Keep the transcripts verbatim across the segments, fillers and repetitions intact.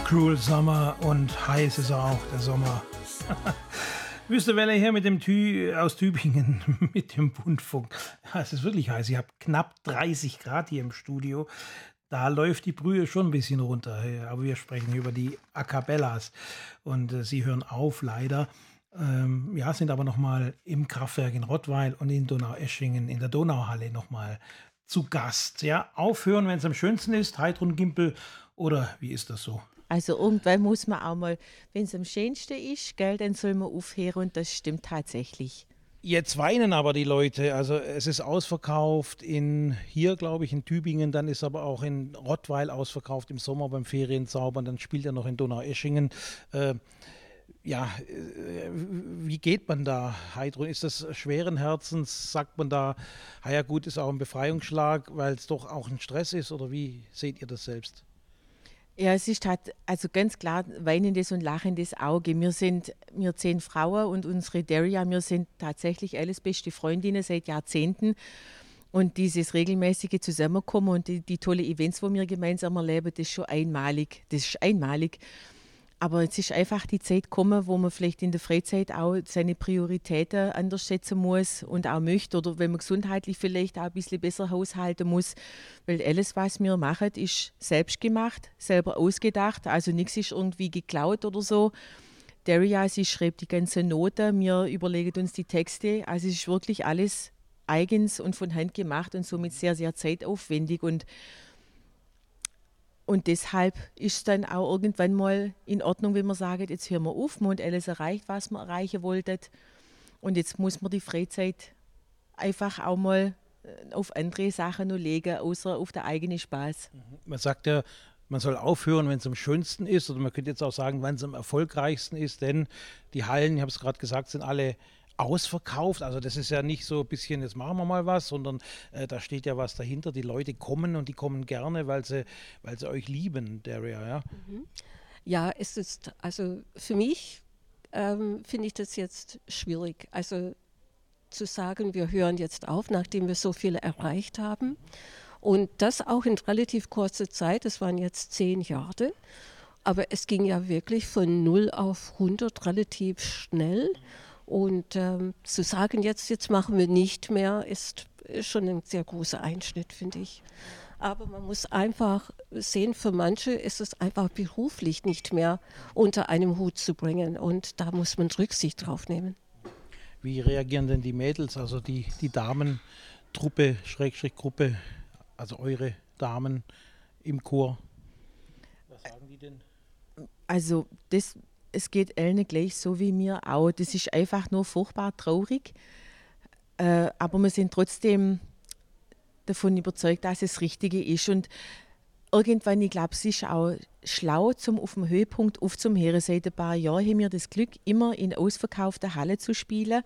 Cruel Summer und heiß ist auch der Sommer. Wüstewelle hier mit dem Tü aus Tübingen mit dem Bundfunk. Ja, es ist wirklich heiß. Ich habe knapp dreißig Grad hier im Studio. Da läuft die Brühe schon ein bisschen runter. Aber wir sprechen über die A Cappellas. Und äh, sie hören auf, leider. Ähm, ja, sind aber nochmal im Kraftwerk in Rottweil und in Donaueschingen in der Donauhalle nochmal zu Gast. Ja, aufhören, wenn es am schönsten ist. Heidrun Gimpel, oder wie ist das so? Also irgendwann muss man auch mal, wenn es am schönsten ist, gell, dann soll man aufhören und das stimmt tatsächlich. Jetzt weinen aber die Leute, also es ist ausverkauft in hier, glaube ich, in Tübingen, dann ist aber auch in Rottweil ausverkauft im Sommer beim Ferienzaubern, dann spielt er noch in Donaueschingen. Äh, ja, äh, wie geht man da, Heidrun? Ist das schweren Herzens? Sagt man da, ah ja gut, ist auch ein Befreiungsschlag, weil es doch auch ein Stress ist, oder wie seht ihr das selbst? Ja, es ist halt, also ganz klar weinendes und lachendes Auge. Wir sind, wir zehn Frauen und unsere Daria, wir sind tatsächlich alles beste Freundinnen seit Jahrzehnten. Und dieses regelmäßige Zusammenkommen und die, die tolle Events, wo wir gemeinsam erleben, das ist schon einmalig. Das ist einmalig. Aber es ist einfach die Zeit gekommen, wo man vielleicht in der Freizeit auch seine Prioritäten anders setzen muss und auch möchte. Oder wenn man gesundheitlich vielleicht auch ein bisschen besser haushalten muss. Weil alles, was wir machen, ist selbst gemacht, selber ausgedacht. Also nichts ist irgendwie geklaut oder so. Daria, sie schreibt die ganzen Noten, wir überlegen uns die Texte. Also es ist wirklich alles eigens und von Hand gemacht und somit sehr, sehr zeitaufwendig. Und Und deshalb ist es dann auch irgendwann mal in Ordnung, wenn man sagt, jetzt hören wir auf, wir haben alles erreicht, was wir erreichen wollten. Und jetzt muss man die Freizeit einfach auch mal auf andere Sachen noch legen, außer auf den eigenen Spaß. Man sagt ja, man soll aufhören, wenn es am schönsten ist, oder man könnte jetzt auch sagen, wenn es am erfolgreichsten ist, denn die Hallen, ich habe es gerade gesagt, sind alle ausverkauft. Also das ist ja nicht so ein bisschen, jetzt machen wir mal was, sondern äh, da steht ja was dahinter. Die Leute kommen und die kommen gerne, weil sie, weil sie euch lieben, Daria, ja? Mhm. Ja, es ist, also für mich ähm, finde ich das jetzt schwierig. Also zu sagen, wir hören jetzt auf, nachdem wir so viel erreicht haben. Und das auch in relativ kurzer Zeit, das waren jetzt zehn Jahre. Aber es ging ja wirklich von null auf hundert relativ schnell. Und ähm, zu sagen, jetzt, jetzt machen wir nicht mehr, ist, ist schon ein sehr großer Einschnitt, finde ich. Aber man muss einfach sehen, für manche ist es einfach beruflich nicht mehr unter einem Hut zu bringen. Und da muss man Rücksicht drauf nehmen. Wie reagieren denn die Mädels, also die, die Damentruppe, Schrägstrich Gruppe, also eure Damen im Chor? Was sagen die denn? Also das... Es geht allen gleich so wie mir auch. Das ist einfach nur furchtbar traurig. Äh, aber wir sind trotzdem davon überzeugt, dass es das Richtige ist. Und irgendwann, ich glaube, es ist auch schlau, zum auf dem Höhepunkt aufzuhören. Seit ein paar Jahren haben wir das Glück, immer in ausverkaufter Halle zu spielen.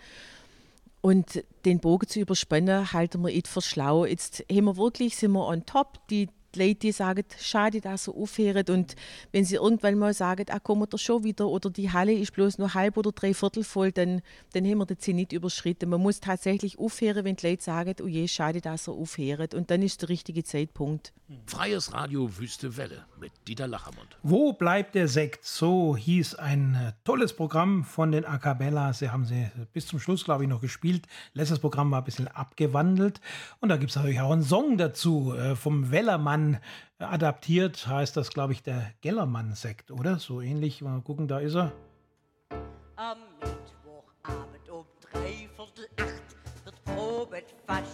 Und den Bogen zu überspannen, halten wir nicht für schlau. Jetzt haben wir wirklich, sind wir on top. Die Die Leute, die sagen, schade, dass sie aufhören. Und wenn sie irgendwann mal sagen, ah, kommen wir schon wieder oder die Halle ist bloß nur halb oder dreiviertel voll, dann, dann haben wir den Ziel nicht überschritten. Man muss tatsächlich aufhören, wenn die Leute sagen, oh je, schade, dass er aufhört. Und dann ist der richtige Zeitpunkt. Freies Radio Wüste Welle mit Dieter Lachermund. Wo bleibt der Sekt? So hieß ein äh, tolles Programm von den A Cappellas. Sie haben sie bis zum Schluss, glaube ich, noch gespielt. Letztes Programm war ein bisschen abgewandelt. Und da gibt es natürlich auch einen Song dazu, äh, vom Wellermann äh, adaptiert. Heißt das, glaube ich, der Gellermann-Sekt, oder? So ähnlich. Mal gucken, da ist er. Am Mittwochabend um dreiviertel acht wird Probet fast